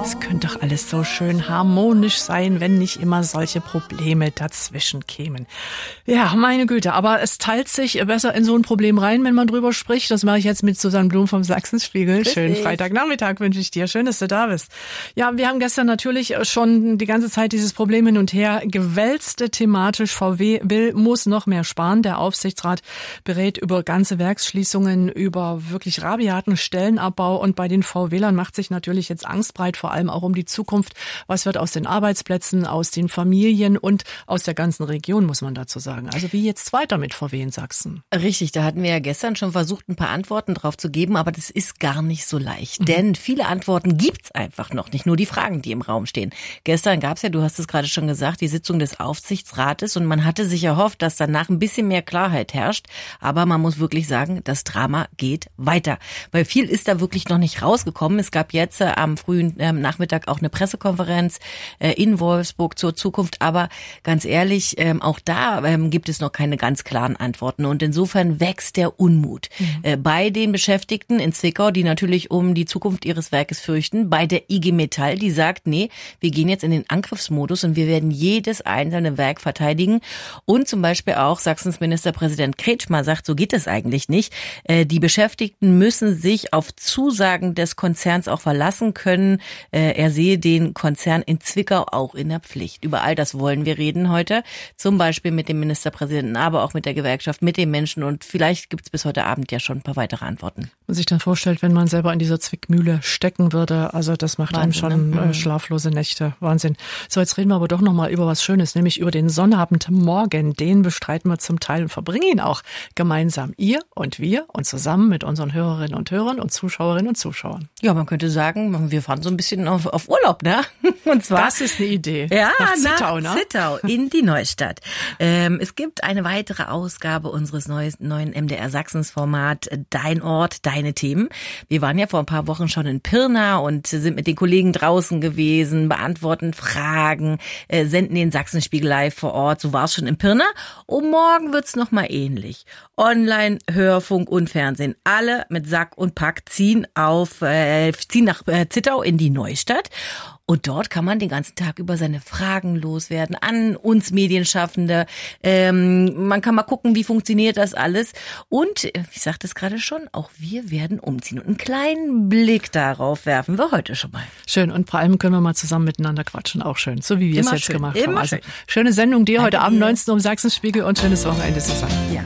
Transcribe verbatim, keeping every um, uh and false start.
Es könnte doch alles so schön harmonisch sein, wenn nicht immer solche Probleme dazwischen kämen. Ja, meine Güte, aber es teilt sich besser in so ein Problem rein, wenn man drüber spricht. Das mache ich jetzt mit Susanne Blum vom Sachsenspiegel. Grüß Schönen dich. Freitagnachmittag wünsche ich dir. Schön, dass du da bist. Ja, wir haben gestern natürlich schon die ganze Zeit dieses Problem hin und her gewälzt. Thematisch V W will, muss noch mehr sparen. Der Aufsichtsrat berät über ganze Werksschließungen, über wirklich rabiaten Stellenabbau. Und bei den VWlern macht sich natürlich jetzt Angst breit, vor allem auch um die Zukunft. Was wird aus den Arbeitsplätzen, aus den Familien und aus der ganzen Region, muss man dazu sagen. Also wie jetzt weiter mit V W in Sachsen? Richtig, da hatten wir ja gestern schon versucht, ein paar Antworten drauf zu geben, aber das ist gar nicht so leicht. Mhm. Denn viele Antworten gibt's einfach noch nicht, nur die Fragen, die im Raum stehen. Gestern gab's ja, du hast es gerade schon gesagt, die Sitzung des Aufsichtsrates und man hatte sich erhofft, dass danach ein bisschen mehr Klarheit herrscht. Aber man muss wirklich sagen, das Drama geht weiter. Weil viel ist da wirklich noch nicht rausgekommen. Es gab jetzt äh, am frühen äh, Nachmittag auch eine Pressekonferenz äh, in Wolfsburg zur Zukunft. Aber ganz ehrlich, ähm, auch da ähm, gibt es noch keine ganz klaren Antworten. Und insofern wächst der Unmut mhm. äh, bei den Beschäftigten in Zwickau, die natürlich um die Zukunft ihres Werkes fürchten. Bei der I G Metall, die sagt, nee, wir gehen jetzt in den Angriffsmodus und wir werden jedes einzelne Werk verteidigen. Und zum Beispiel auch Sachsens Ministerpräsident Kretschmer sagt, so geht es eigentlich nicht. Äh, die Beschäftigten müssen sich auf Zusagen des Konzerns auch verlassen können. Äh, er sehe den Konzern in Zwickau auch in der Pflicht. Über all das wollen wir reden heute. Zum Beispiel mit dem Ministerpräsidenten, aber auch mit der Gewerkschaft, mit den Menschen. Und vielleicht gibt es bis heute Abend ja schon ein paar weitere Antworten. Man sich dann vorstellt, wenn man selber in dieser Zwickmühle stecken würde, also das macht Wahnsinn, einem schon ne? äh, schlaflose Nächte. Wahnsinn. So, jetzt reden wir aber doch nochmal über was Schönes, nämlich über den Sonnabend morgen. Den bestreiten wir zum Teil und verbringen ihn auch gemeinsam. Ihr und wir und zusammen mit unseren Hörerinnen und Hörern und Zuschauerinnen und Zuschauern. Ja, man könnte sagen, wir fahren so ein bisschen auf, auf Urlaub, ne? Und zwar. Das ist eine Idee. Ja, nach Zittau, nach ne? Zittau in die Neustadt. Ähm, es gibt eine weitere Ausgabe unseres neues, neuen M D R Sachsens Format Dein Ort, deine Themen. Wir waren ja vor ein paar Wochen schon in Pirna und sind mit den Kollegen draußen gewesen, beantworten Fragen, äh, senden den Sachsenspiegel live vor Ort. So war es schon in Pirna. Und morgen wird's noch mal ähnlich. Online, Hörfunk und Fernsehen. Alle mit Sack und Pack ziehen auf, äh, ziehen nach äh, Zittau in die Neustadt. Und dort kann man den ganzen Tag über seine Fragen loswerden an uns Medienschaffende. Ähm, man kann mal gucken, wie funktioniert das alles. Und, äh, ich sagte es gerade schon, auch wir werden umziehen. Und einen kleinen Blick darauf werfen wir heute schon mal. Schön. Und vor allem können wir mal zusammen miteinander quatschen. Auch schön. So wie wir es jetzt schön, gemacht immer haben. Also schön. schöne Sendung dir Danke heute Abend dir. neunzehn Uhr im Sachsenspiegel und schönes Wochenende zusammen. Ja.